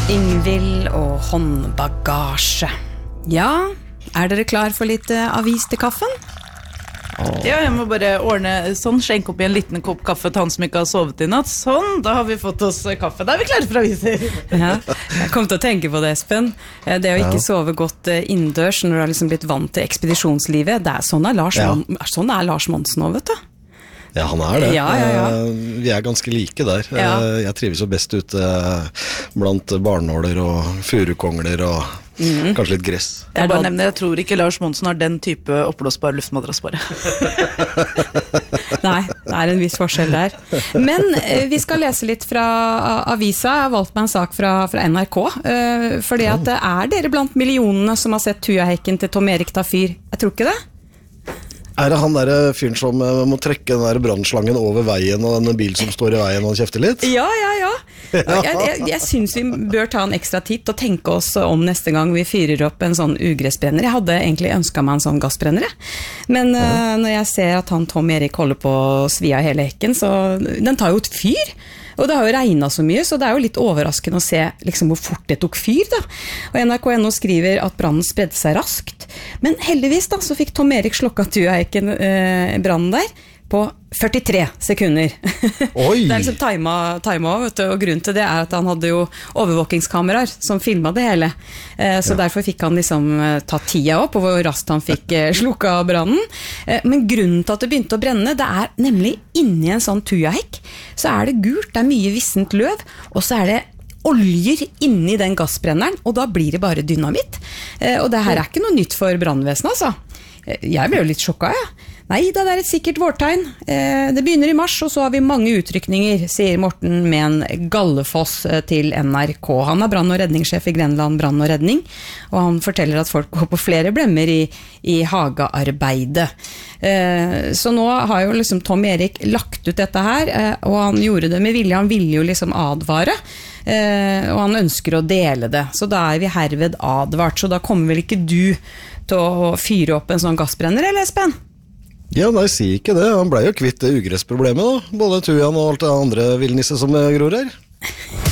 Ingvild og håndbagasje. Ja, dere klar for litt avis til kaffen? Ja, jeg må bare ordne sånn, skjenke opp i en liten kopp kaffe til han som ikke har sovet i natt. Sånn, da har vi fått oss kaffe. Da er vi klare for aviser. Ja, jeg kom til å tenke på det, Espen. Det å ikke sove godt innendørs når du har liksom blitt vant til ekspedisjonslivet, sånn er Lars Monsen også, vet du. Ja, han er det. Ja. Vi er ganske like der. Ja. Jeg trives jo best ute blant barnåler og furukongler og kanskje litt gress. Jeg bare nevner, jeg tror ikke Lars Monsen har den type oppblåsbar luftmadrass bare. Nei, det er en viss forskjell der. Men vi skal lese litt fra avisa. Jeg har valgt meg en sak fra NRK. Fordi at dere blant millionene som har sett Tujahekken til Tom Erik Tafyr? Jeg tror ikke det. Er det han der fyren som må trekke den der brannslangen over veien og den bil som står i veien og kjefter litt? Ja. Jeg synes vi bør ta en ekstra titt og tenke oss om neste gang vi fyrer opp en sånn ugressbrenner. Jeg hadde egentlig ønsket meg en sånn gassbrenner. Men når jeg ser at han Tom Erik holder på å svi av hele hekken, så den tar jo et fyr. Og det har jo regnet så mye, så det er jo litt overraskende å se liksom, hvor fort det tok fyr da. Og NRK.no skriver at brannen spredde seg raskt. Men heldigvis da, så fikk Tom Erik slokka Tujahekken brannen der på 43 sekunder. Oi! Det er liksom timet vet du, og grunnen til det er at han hadde jo overvåkingskameraer som filmet det hele. Så derfor fikk han liksom tatt tida opp, og hvor raskt han fikk slukka brannen. Men grunnen til at det begynte å brenne, det er nemlig inni en sånn tujahekk, så er det gult, det er mye vissent løv, og så er det oljer inni den gassbrenneren, og da blir det bare dynamitt. Og det her er ikke noe nytt for brannvesenet, altså. Jeg ble jo litt sjokket, ja. Nei, det er et sikkert vårtegn. Det begynner i mars, og så har vi mange utrykninger, sier Morten Men Gallefoss til NRK. Han er brann- og redningssjef i Grenland Brann og Redning, og han forteller at folk går på flere blemmer i hagearbeidet. Så nå har jo liksom Tom Erik lagt ut dette her, og han gjorde det med vilje. Han ville jo liksom advare, og han ønsker å dele det. Så da er vi herved advart, så da kommer vel ikke du til å fyre opp en sånn gassbrenner, eller Espen? Ja, nei, si ikke det. Han ble jo kvitt det ugressproblemet da. Både Tujan og alt det andre villnisse som gror her.